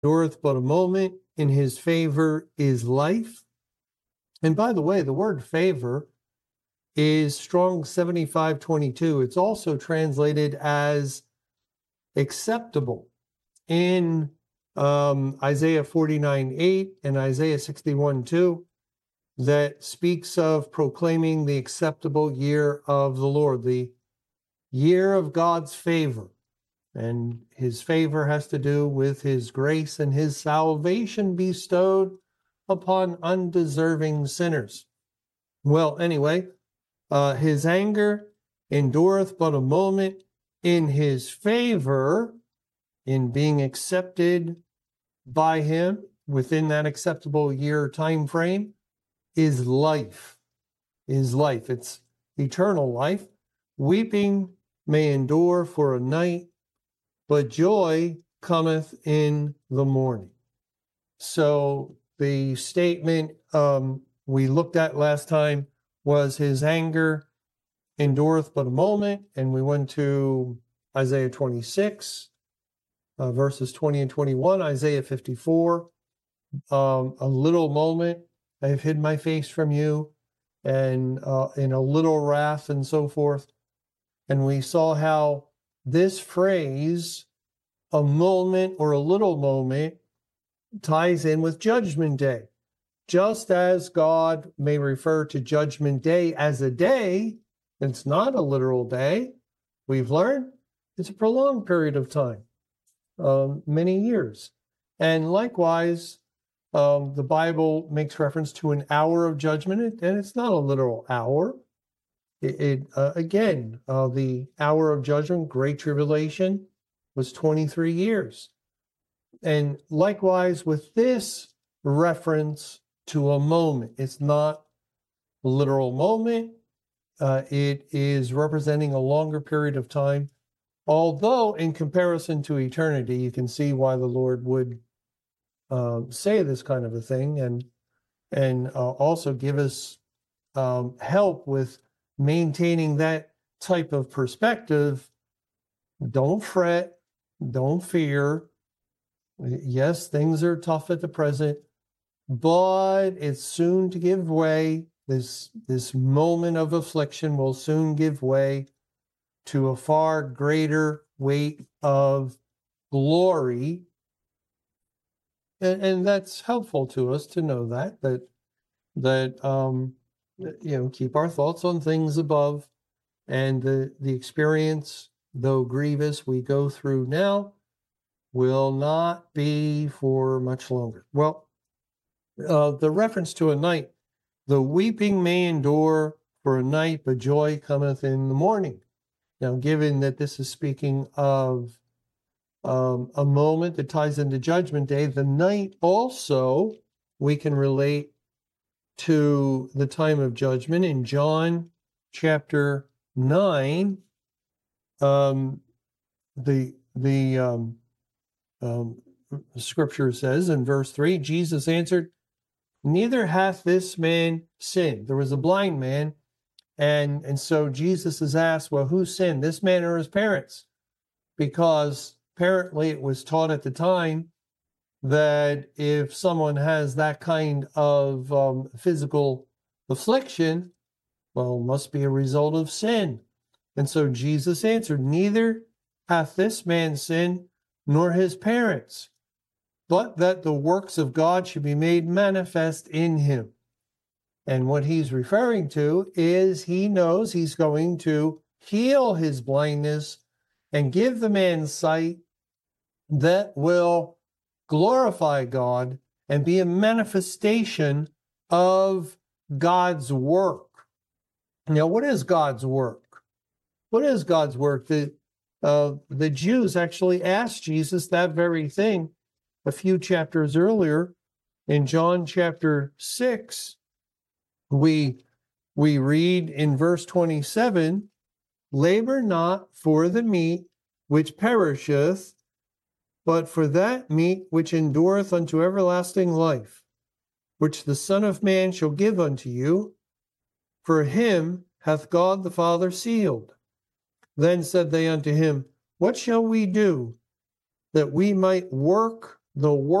endureth but a moment, in his favor is life. And by the way, the word favor is Strong's 7522. It's also translated as acceptable in Isaiah 49:8 and Isaiah 61:2, that speaks of proclaiming the acceptable year of the Lord, the year of God's favor. And his favor has to do with his grace and his salvation bestowed upon undeserving sinners. Well, anyway, his anger endureth but a moment, in his favor, in being accepted by him within that acceptable year time frame, is life. It's eternal life. Weeping may endure for a night, but joy cometh in the morning. So the statement we looked at last time was his anger endureth but a moment, and we went to Isaiah 26, verses 20 and 21, Isaiah 54, a little moment, I have hid my face from you, and in a little wrath and so forth. And we saw how this phrase, a moment or a little moment, ties in with Judgment Day. Just as God may refer to Judgment Day as a day, it's not a literal day, we've learned it's a prolonged period of time, many years. And likewise, the Bible makes reference to an hour of judgment, and it's not a literal hour. Again, the hour of judgment, Great Tribulation, was 23 years. And likewise with this reference to a moment, it's not a literal moment. It is representing a longer period of time, although in comparison to eternity, you can see why the Lord would say this kind of a thing, and also give us help with maintaining that type of perspective. Don't fret, don't fear. Yes, things are tough at the present, but it's soon to give way. This moment of affliction will soon give way to a far greater weight of glory. And that's helpful to us to know that keep our thoughts on things above, and the experience, though grievous, we go through now will not be for much longer. Well, the reference to a night, the weeping may endure for a night, but joy cometh in the morning. Now, given that this is speaking of a moment that ties into Judgment Day, the night also we can relate to the time of judgment. In John chapter 9, the scripture says in verse 3, Jesus answered, neither hath this man sinned. There was a blind man, and so Jesus is asked, well, who sinned, this man or his parents? Because apparently it was taught at the time that if someone has that kind of physical affliction, well, it must be a result of sin. And so Jesus answered, neither hath this man sinned, nor his parents, but that the works of God should be made manifest in him. And what he's referring to is he knows he's going to heal his blindness and give the man sight that will glorify God and be a manifestation of God's work. Now, what is God's work? What is God's work? The Jews actually asked Jesus that very thing a few chapters earlier. In John chapter 6, we read in verse 27, labor not for the meat which perisheth, but for that meat which endureth unto everlasting life, which the Son of Man shall give unto you. For him hath God the Father sealed. Then said they unto him, what shall we do that we might work The